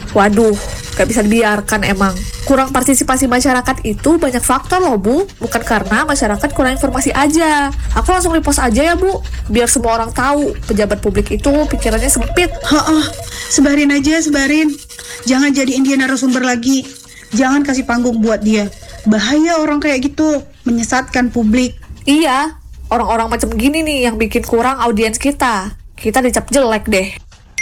Waduh, gak bisa dibiarkan emang. Kurang partisipasi masyarakat itu banyak faktor loh, Bu. Bukan karena masyarakat kurang informasi aja. Aku langsung repost aja ya, Bu. Biar semua orang tahu pejabat publik itu pikirannya sempit. Sebarin aja, sebarin. Jangan jadiin dia narasumber lagi. Jangan kasih panggung buat dia. Bahaya orang kayak gitu, menyesatkan publik. Iya, orang-orang macam gini nih yang bikin kurang audiens kita. Kita dicap jelek deh.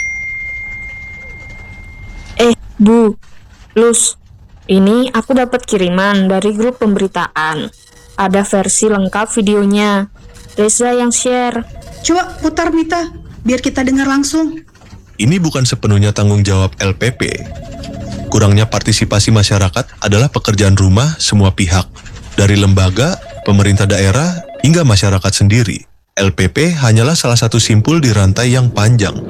Bu, Lus, ini aku dapat kiriman dari grup pemberitaan. Ada versi lengkap videonya. Reza yang share. Coba putar Mita, biar kita dengar langsung. Ini bukan sepenuhnya tanggung jawab LPP. Kurangnya partisipasi masyarakat adalah pekerjaan rumah semua pihak, dari lembaga, pemerintah daerah, hingga masyarakat sendiri. LPP hanyalah salah satu simpul di rantai yang panjang.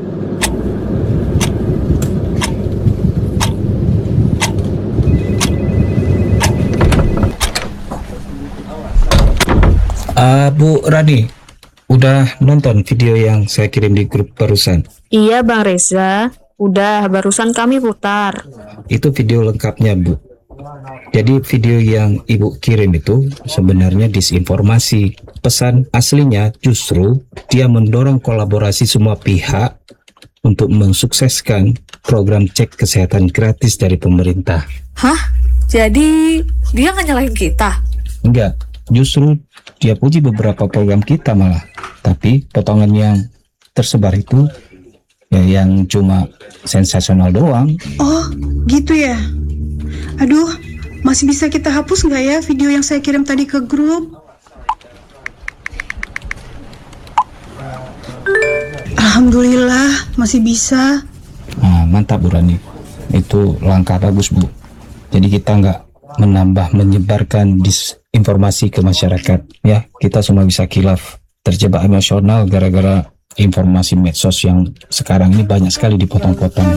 Bu Rani, udah nonton video yang saya kirim di grup barusan? Iya Bang Reza, udah barusan kami putar. Itu video lengkapnya, Bu. Jadi video yang Ibu kirim itu sebenarnya disinformasi. Pesan aslinya justru dia mendorong kolaborasi semua pihak untuk mensukseskan program cek kesehatan gratis dari pemerintah. Hah? Jadi dia nggak nyalahin kita? Enggak, justru dia puji beberapa program kita malah. Tapi potongan yang tersebar itu ya yang cuma sensasional doang. Oh, gitu ya. Aduh, masih bisa kita hapus nggak ya video yang saya kirim tadi ke grup? Alhamdulillah, masih bisa. Nah, mantap Bu Rani. Itu langkah bagus, Bu. Jadi kita nggak menyebarkan disinformasi ke masyarakat. Ya, kita semua bisa khilaf. Terjebak emosional gara-gara informasi medsos yang sekarang ini banyak sekali dipotong-potong.